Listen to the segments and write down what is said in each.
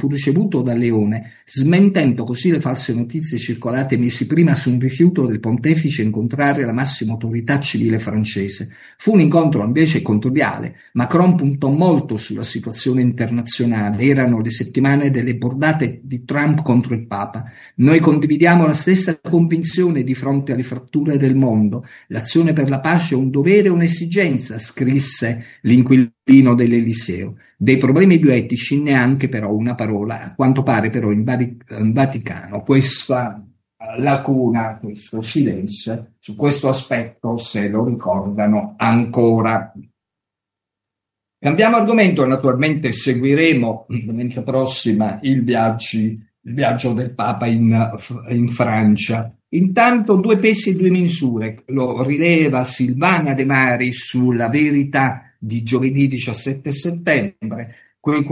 fu ricevuto da Leone, smentendo così le false notizie circolate mesi prima su un rifiuto del pontefice a incontrare la massima autorità civile francese. Fu un incontro invece concordiale. Macron puntò molto sulla situazione internazionale. Erano le settimane delle bordate di Trump contro il Papa. Noi condividiamo la stessa convinzione di fronte alle fratture del mondo. L'azione per la pace è un dovere e un'esigenza, scrisse l'inquilino dell'Eliseo. Dei problemi bioetici neanche però una parola, a quanto pare però in Vaticano questa lacuna, questo silenzio su questo aspetto se lo ricordano ancora. Cambiamo argomento, naturalmente seguiremo domenica prossima il viaggio del Papa in Francia. Intanto due pesi e due misure, lo rileva Silvana De Mari sulla Verità di giovedì 17 settembre, quei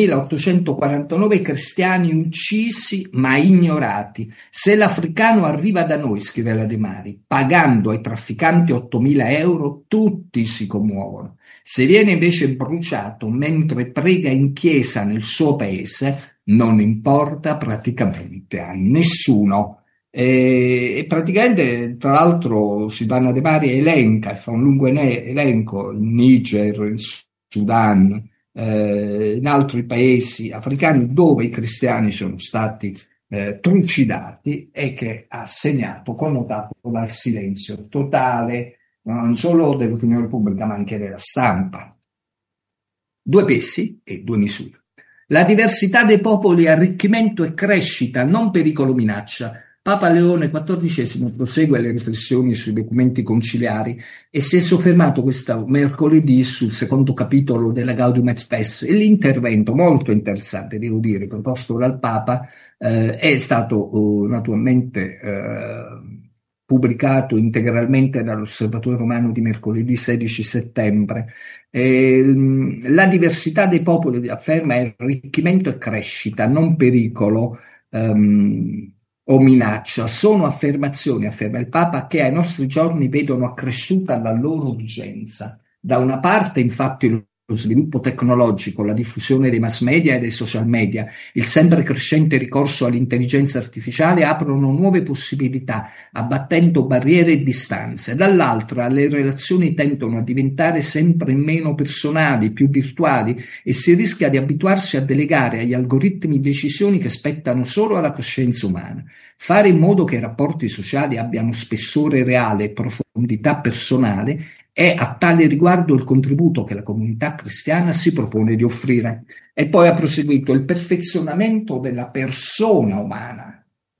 4.849 cristiani uccisi ma ignorati. Se l'africano arriva da noi, scrive la De Mari, pagando ai trafficanti 8.000 euro, tutti si commuovono. Se viene invece bruciato mentre prega in chiesa nel suo paese, non importa praticamente a nessuno. E praticamente, tra l'altro, Silvana De Mari elenca, fa un lungo elenco, il Niger, il Sudan, in altri paesi africani dove i cristiani sono stati trucidati e che ha segnato, connotato dal silenzio totale, non solo dell'opinione pubblica ma anche della stampa. Due pesi e due misure. La diversità dei popoli, arricchimento e crescita, non pericolo, minaccia. Papa Leone XIV prosegue le riflessioni sui documenti conciliari e si è soffermato questo mercoledì sul secondo capitolo della Gaudium et Spes. E l'intervento molto interessante, devo dire, proposto dal Papa è stato naturalmente pubblicato integralmente dall'Osservatore Romano di mercoledì 16 settembre. La diversità dei popoli, afferma, è arricchimento e crescita, non pericolo o minaccia. Sono affermazioni, afferma il Papa, che ai nostri giorni vedono accresciuta la loro urgenza. Da una parte, infatti, lo sviluppo tecnologico, la diffusione dei mass media e dei social media, il sempre crescente ricorso all'intelligenza artificiale aprono nuove possibilità, abbattendo barriere e distanze. Dall'altra, le relazioni tendono a diventare sempre meno personali, più virtuali, e si rischia di abituarsi a delegare agli algoritmi decisioni che spettano solo alla coscienza umana. Fare in modo che i rapporti sociali abbiano spessore reale e profondità personale è a tale riguardo il contributo che la comunità cristiana si propone di offrire. E poi ha proseguito: il perfezionamento della persona umana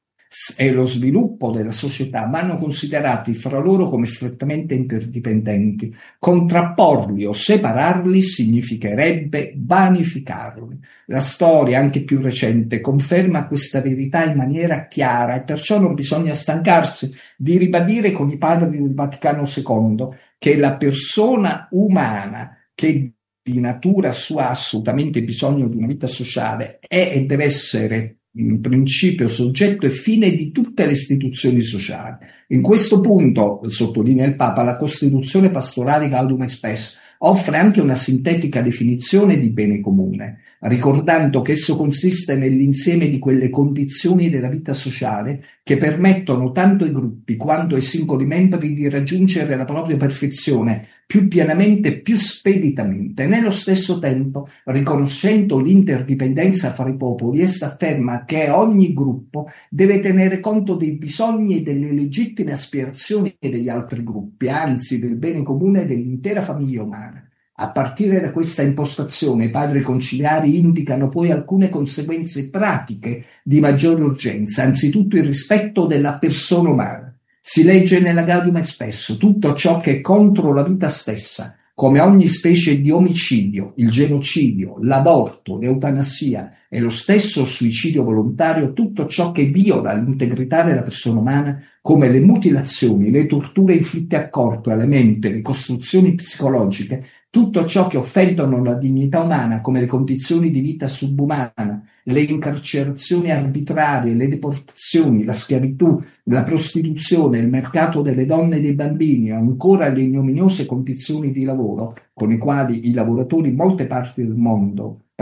e lo sviluppo della società vanno considerati fra loro come strettamente interdipendenti. Contrapporli o separarli significherebbe vanificarli. La storia, anche più recente, conferma questa verità in maniera chiara e perciò non bisogna stancarsi di ribadire con i padri del Vaticano II che la persona umana, che di natura sua ha assolutamente bisogno di una vita sociale, è e deve essere in principio soggetto e fine di tutte le istituzioni sociali. In questo punto, sottolinea il Papa, la Costituzione pastorale Gaudium et Spes offre anche una sintetica definizione di bene comune, ricordando che esso consiste nell'insieme di quelle condizioni della vita sociale che permettono tanto ai gruppi quanto ai singoli membri di raggiungere la propria perfezione più pienamente e più speditamente. Nello stesso tempo, riconoscendo l'interdipendenza fra i popoli, essa afferma che ogni gruppo deve tenere conto dei bisogni e delle legittime aspirazioni degli altri gruppi, anzi del bene comune dell'intera famiglia umana. A partire da questa impostazione, i padri conciliari indicano poi alcune conseguenze pratiche di maggiore urgenza, anzitutto il rispetto della persona umana. Si legge nella Gaudium et Spes: tutto ciò che è contro la vita stessa, come ogni specie di omicidio, il genocidio, l'aborto, l'eutanasia e lo stesso suicidio volontario, tutto ciò che viola l'integrità della persona umana, come le mutilazioni, le torture inflitte a corpo e alla mente, le costruzioni psicologiche, tutto ciò che offendono la dignità umana, come le condizioni di vita subumana, le incarcerazioni arbitrarie, le deportazioni, la schiavitù, la prostituzione, il mercato delle donne e dei bambini, o ancora le ignominiose condizioni di lavoro con i quali i lavoratori in molte parti del mondo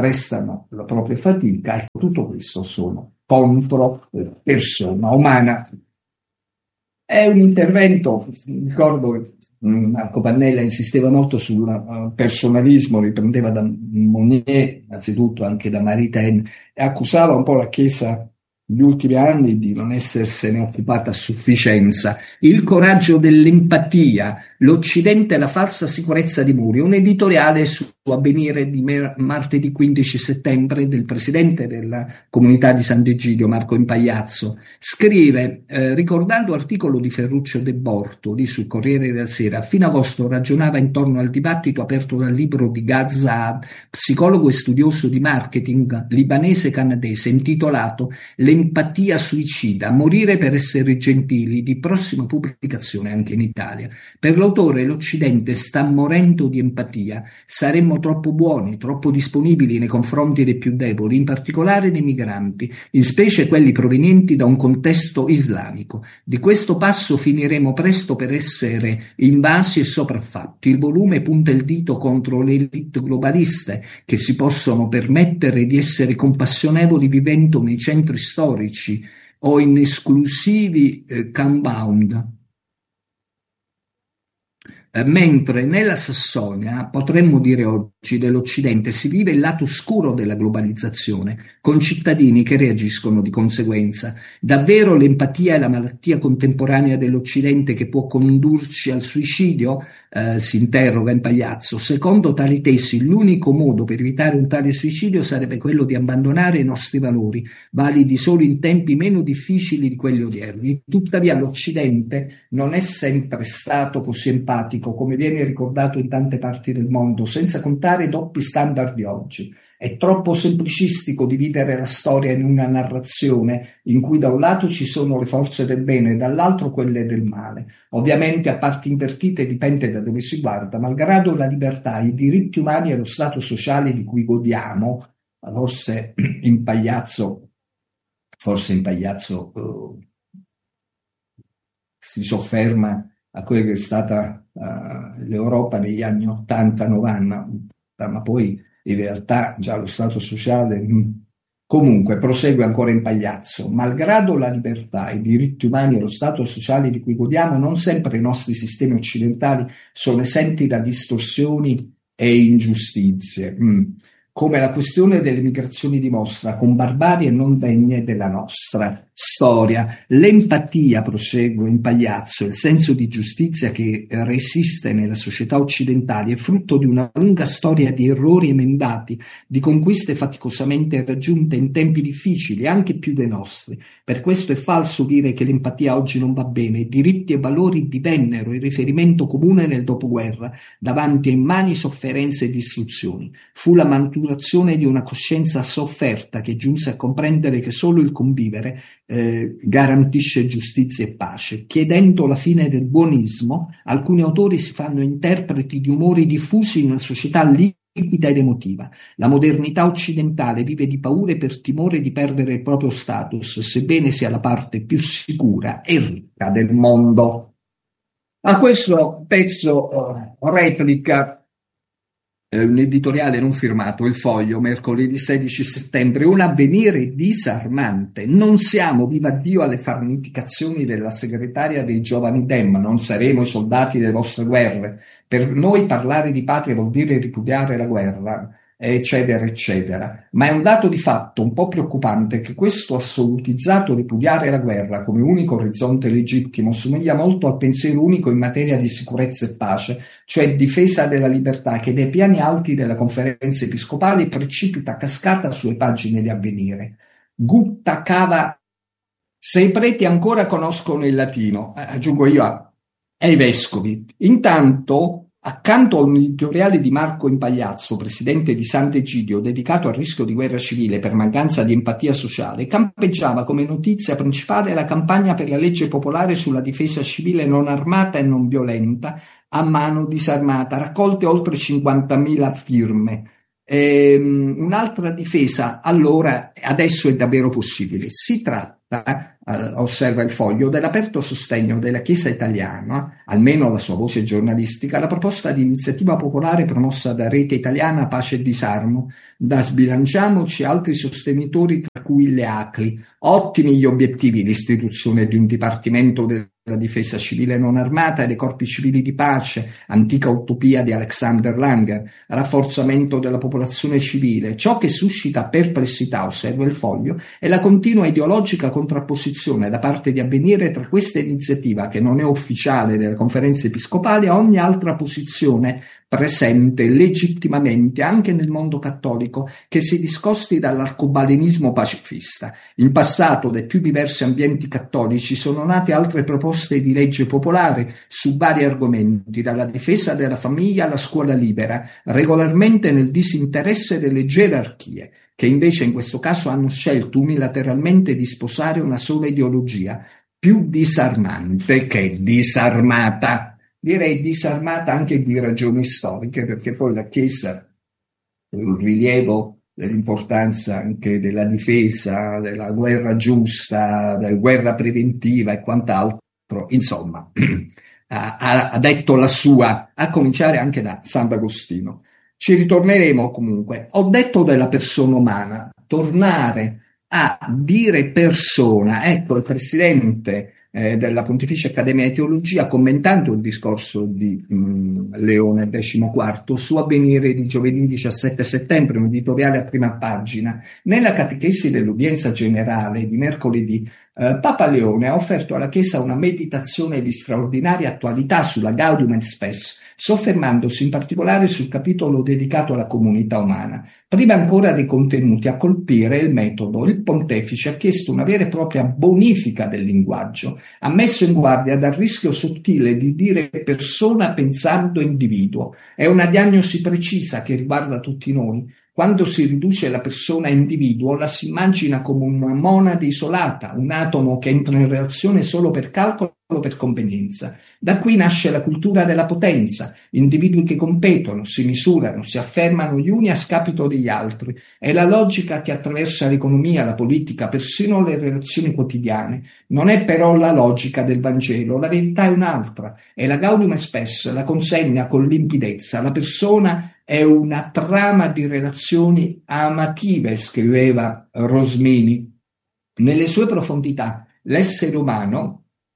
prestano la propria fatica. Ecco, tutto questo sono contro la persona umana. È un intervento, ricordo che Marco Pannella insisteva molto sul personalismo, riprendeva da Monnier, innanzitutto anche da Maritain, e accusava un po' la Chiesa negli ultimi anni di non essersene occupata a sufficienza. Il coraggio dell'empatia, l'Occidente e la falsa sicurezza di Muri, un editoriale su Avvenire di martedì 15 settembre del presidente della comunità di Sant'Egidio, Marco Impagliazzo. Scrive, ricordando articolo di Ferruccio De Bortoli sul Corriere della Sera, fino a agosto ragionava intorno al dibattito aperto dal libro di Gazzad, psicologo e studioso di marketing libanese-canadese, intitolato L'empatia suicida, morire per essere gentili, di prossima pubblicazione anche in Italia. Per l'autore l'Occidente sta morendo di empatia, saremmo troppo buoni, troppo disponibili nei confronti dei più deboli, in particolare dei migranti, in specie quelli provenienti da un contesto islamico. Di questo passo finiremo presto per essere invasi e sopraffatti. Il volume punta il dito contro le elite globaliste che si possono permettere di essere compassionevoli vivendo nei centri storici o in esclusivi compound. Mentre nella Sassonia, potremmo dire oggi, dell'Occidente si vive il lato oscuro della globalizzazione, con cittadini che reagiscono di conseguenza. Davvero l'empatia è la malattia contemporanea dell'Occidente che può condurci al suicidio? Si interroga Impagliazzo. Secondo tali tesi, l'unico modo per evitare un tale suicidio sarebbe quello di abbandonare i nostri valori, validi solo in tempi meno difficili di quelli odierni. Tuttavia l'Occidente non è sempre stato così empatico, come viene ricordato in tante parti del mondo, senza contare i doppi standard di oggi. È troppo semplicistico dividere la storia in una narrazione in cui da un lato ci sono le forze del bene e dall'altro quelle del male. Ovviamente a parti invertite dipende da dove si guarda, malgrado la libertà, i diritti umani e lo stato sociale di cui godiamo, forse Impagliazzo si sofferma a quella che è stata l'Europa negli anni 80-90, ma poi in realtà già lo Stato sociale. Comunque, prosegue ancora Impagliazzo, malgrado la libertà, i diritti umani e lo Stato sociale di cui godiamo, non sempre i nostri sistemi occidentali sono esenti da distorsioni e ingiustizie. Come la questione delle migrazioni dimostra, con barbarie non degne della nostra storia. L'empatia, prosegue Impagliazzo, il senso di giustizia che resiste nelle società occidentali è frutto di una lunga storia di errori emendati, di conquiste faticosamente raggiunte in tempi difficili, anche più dei nostri. Per questo è falso dire che l'empatia oggi non va bene. I diritti e valori divennero il riferimento comune nel dopoguerra, davanti a immani sofferenze e distruzioni. Fu la maturazione di una coscienza sofferta che giunse a comprendere che solo il convivere garantisce giustizia e pace. Chiedendo la fine del buonismo, alcuni autori si fanno interpreti di umori diffusi in una società liquida ed emotiva. La modernità occidentale vive di paure per timore di perdere il proprio status, sebbene sia la parte più sicura e ricca del mondo. A questo pezzo replica un editoriale non firmato, Il Foglio, mercoledì 16 settembre, un avvenire disarmante. Non siamo, viva Dio, alle farneticazioni della segretaria dei giovani Dem, non saremo i soldati delle vostre guerre. Per noi parlare di patria vuol dire ripudiare la guerra, eccetera, eccetera. Ma è un dato di fatto un po' preoccupante che questo assolutizzato ripudiare la guerra come unico orizzonte legittimo somiglia molto al pensiero unico in materia di sicurezza e pace, cioè difesa della libertà, che dai piani alti della conferenza episcopale precipita a cascata sulle pagine di Avvenire. Gutta cava, se i preti ancora conoscono il latino, aggiungo io, ai vescovi. Intanto, accanto a un editoriale di Marco Impagliazzo, presidente di Sant'Egidio, dedicato al rischio di guerra civile per mancanza di empatia sociale, campeggiava come notizia principale la campagna per la legge popolare sulla difesa civile non armata e non violenta a mano disarmata, raccolte oltre 50.000 firme. Un'altra difesa, allora, adesso è davvero possibile. Si tratta osserva il Foglio, dell'aperto sostegno della Chiesa italiana, almeno la sua voce giornalistica, alla proposta di iniziativa popolare promossa da Rete Italiana Pace e Disarmo, da Sbilanciamoci e altri sostenitori, tra cui le ACLI. Ottimi gli obiettivi: l'istituzione di un dipartimento della difesa civile non armata e dei corpi civili di pace, antica utopia di Alexander Langer, rafforzamento della popolazione civile. Ciò che suscita perplessità, osserva il Foglio, è la continua ideologica contrapposizione da parte di Avvenire tra questa iniziativa, che non è ufficiale, delle conferenze episcopali, a ogni altra posizione presente legittimamente anche nel mondo cattolico che si discosti dall'arcobalenismo pacifista. In passato, dai più diversi ambienti cattolici, sono nate altre proposte di legge popolare su vari argomenti, dalla difesa della famiglia alla scuola libera, regolarmente nel disinteresse delle gerarchie, che invece in questo caso hanno scelto unilateralmente di sposare una sola ideologia, più disarmante che disarmata. Direi disarmata anche di ragioni storiche, perché poi la Chiesa, il rilievo dell'importanza anche della difesa, della guerra giusta, della guerra preventiva e quant'altro, insomma, ha detto la sua, a cominciare anche da Sant'Agostino. Ci ritorneremo comunque. Ho detto della persona umana, tornare a dire persona. Ecco, il presidente della Pontificia Accademia di Teologia, commentando il discorso di Leone XIV su Avvenire di giovedì 17 settembre, un editoriale a prima pagina, nella catechesi dell'udienza generale di mercoledì, Papa Leone ha offerto alla Chiesa una meditazione di straordinaria attualità sulla Gaudium et Spes, soffermandosi in particolare sul capitolo dedicato alla comunità umana. Prima ancora dei contenuti, a colpire il metodo, il pontefice ha chiesto una vera e propria bonifica del linguaggio, ha messo in guardia dal rischio sottile di dire persona pensando individuo. È una diagnosi precisa che riguarda tutti noi. Quando si riduce la persona a individuo, la si immagina come una monade isolata, un atomo che entra in relazione solo per calcolo o per convenienza. Da qui nasce la cultura della potenza, individui che competono, si misurano, si affermano gli uni a scapito degli altri. È la logica che attraversa l'economia, la politica, persino le relazioni quotidiane. Non è però la logica del Vangelo, la verità è un'altra, e la Gaudium et Spes la consegna con limpidezza. La persona è una trama di relazioni amative, scriveva Rosmini. Nelle sue profondità, l'essere umano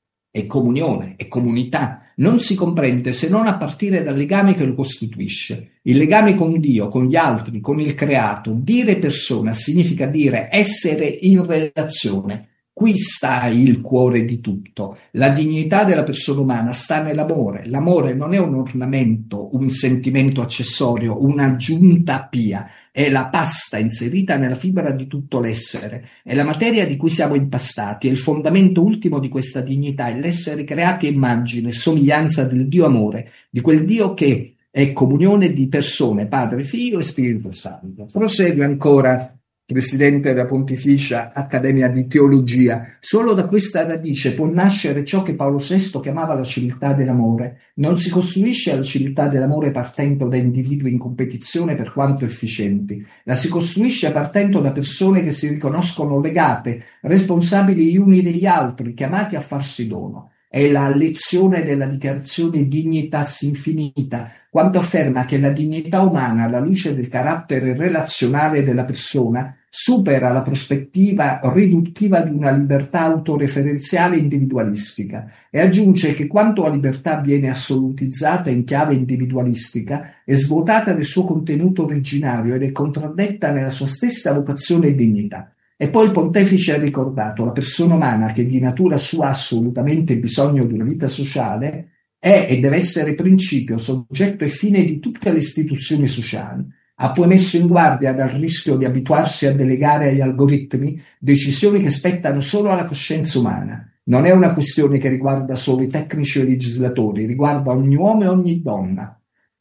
è comunione, è comunità, non si comprende se non a partire dal legame che lo costituisce. Il legame con Dio, con gli altri, con il creato. Dire persona significa dire essere in relazione. Qui sta il cuore di tutto. La dignità della persona umana sta nell'amore. L'amore non è un ornamento, un sentimento accessorio, un'aggiunta pia. È la pasta inserita nella fibra di tutto l'essere. È la materia di cui siamo impastati. È il fondamento ultimo di questa dignità, è l'essere creati a immagine e somiglianza del Dio amore, di quel Dio che è comunione di persone, Padre, Figlio e Spirito Santo. Prosegue ancora presidente della Pontificia Accademia di Teologia. Solo da questa radice può nascere ciò che Paolo VI chiamava la civiltà dell'amore. Non si costruisce la civiltà dell'amore partendo da individui in competizione per quanto efficienti. La si costruisce partendo da persone che si riconoscono legate, responsabili gli uni degli altri, chiamati a farsi dono. È la lezione della dichiarazione Dignitas Infinita, quando afferma che la dignità umana, alla luce del carattere relazionale della persona, supera la prospettiva riduttiva di una libertà autoreferenziale individualistica, e aggiunge che quando la libertà viene assolutizzata in chiave individualistica è svuotata del suo contenuto originario ed è contraddetta nella sua stessa vocazione e dignità. E poi il pontefice ha ricordato la persona umana, che di natura sua ha assolutamente bisogno di una vita sociale, è e deve essere principio, soggetto e fine di tutte le istituzioni sociali. Ha poi messo in guardia dal rischio di abituarsi a delegare agli algoritmi decisioni che spettano solo alla coscienza umana. Non è una questione che riguarda solo i tecnici e i legislatori, riguarda ogni uomo e ogni donna.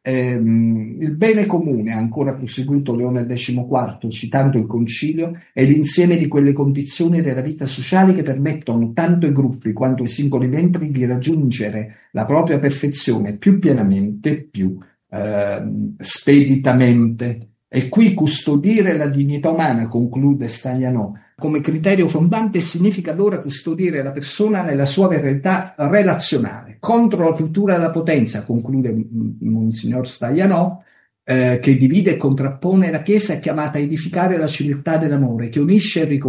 Il bene comune, ha ancora proseguito Leone XIV citando il Concilio, è l'insieme di quelle condizioni della vita sociale che permettono tanto ai gruppi quanto ai singoli membri di raggiungere la propria perfezione più pienamente, più speditamente. E qui custodire la dignità umana, conclude Staglianò, come criterio fondante significa allora custodire la persona nella sua verità relazionale, contro la cultura della potenza, conclude Monsignor Staglianò, che divide e contrappone la Chiesa è chiamata a edificare la civiltà dell'amore, che unisce e riconosce